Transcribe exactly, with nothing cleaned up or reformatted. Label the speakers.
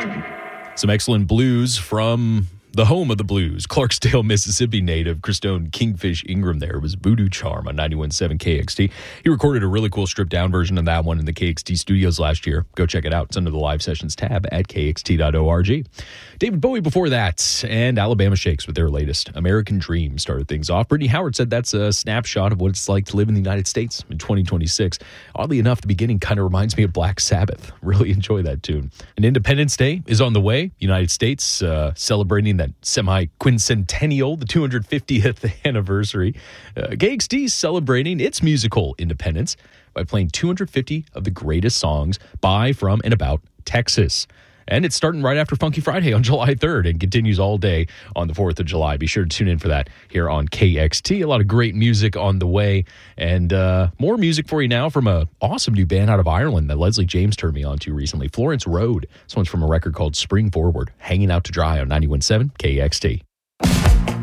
Speaker 1: Some excellent blues from the home of the blues, Clarksdale, Mississippi native Christone Kingfish Ingram there was Voodoo Charm on ninety-one point seven K X T. He recorded a really cool stripped-down version of that one in the K X T studios last year. Go check it out. It's under the Live Sessions tab at K X T dot org. David Bowie before that, and Alabama Shakes with their latest, American Dream, started things off. Brittany Howard said that's a snapshot of what it's like to live in the United States in twenty twenty-six. Oddly enough, the beginning kind of reminds me of Black Sabbath. Really enjoy that tune. And Independence Day is on the way. United States uh, celebrating that semi-quincentennial, the two hundred fiftieth anniversary. Uh, K X T is celebrating its musical independence by playing two hundred fifty of the greatest songs by, from, and about Texas. And it's starting right after Funky Friday on July third and continues all day on the fourth of July. Be sure to tune in for that here on K X T. A lot of great music on the way. And uh, more music for you now from an awesome new band out of Ireland that Leslie James turned me on to recently, Florence Road. This one's from a record called Spring Forward, hanging out to dry on ninety-one point seven K X T.